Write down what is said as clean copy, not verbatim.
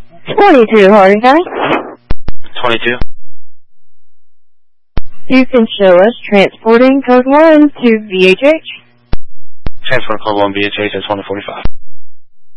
22 Harding County. 22. You can show us transporting code 1 to VHH. Transfer code 1 BHH at 2045.